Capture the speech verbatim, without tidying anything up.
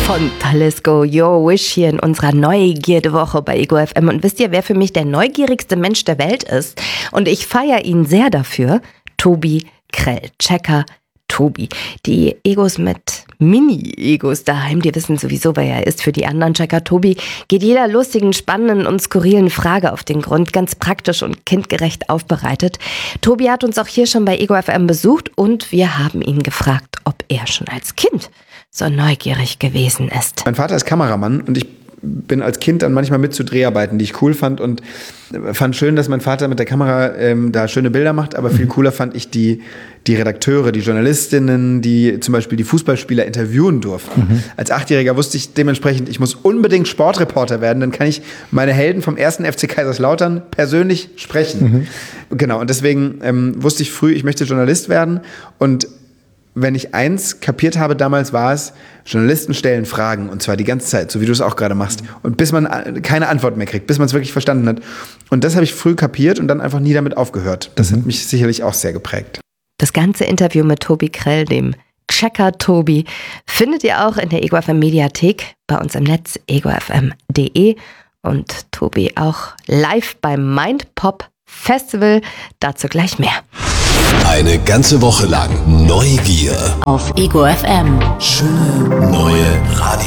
Von Talisko, Your Wish hier in unserer Neugierde-Woche bei Ego F M. Und wisst ihr, wer für mich der neugierigste Mensch der Welt ist? Und ich feiere ihn sehr dafür. Tobi Krell, Checker Tobi. Die Egos mit Mini-Egos daheim, die wissen sowieso, wer er ist. Für die anderen Checker Tobi geht jeder lustigen, spannenden und skurrilen Frage auf den Grund, ganz praktisch und kindgerecht aufbereitet. Tobi hat uns auch hier schon bei Ego F M besucht und wir haben ihn gefragt, ob er schon als Kind so neugierig gewesen ist. Mein Vater ist Kameramann und ich bin als Kind dann manchmal mit zu Dreharbeiten, die ich cool fand und fand schön, dass mein Vater mit der Kamera ähm, da schöne Bilder macht, aber viel cooler fand ich die, die Redakteure, die Journalistinnen, die zum Beispiel die Fußballspieler interviewen durften. Mhm. Als Achtjähriger wusste ich dementsprechend, ich muss unbedingt Sportreporter werden, dann kann ich meine Helden vom ersten F C Kaiserslautern persönlich sprechen. Mhm. Genau, und deswegen ähm, wusste ich früh, ich möchte Journalist werden und wenn ich eins kapiert habe damals, war es, Journalisten stellen Fragen und zwar die ganze Zeit, so wie du es auch gerade machst. Und bis man keine Antwort mehr kriegt, bis man es wirklich verstanden hat. Und das habe ich früh kapiert und dann einfach nie damit aufgehört. Das mhm. hat mich sicherlich auch sehr geprägt. Das ganze Interview mit Tobi Krell, dem Checker Tobi, findet ihr auch in der Ego F M Mediathek bei uns im Netz ego f m punkt d e und Tobi auch live beim Mindpop Festival. Dazu gleich mehr. Eine ganze Woche lang Neugier auf Ego F M. Schöne neue Radio.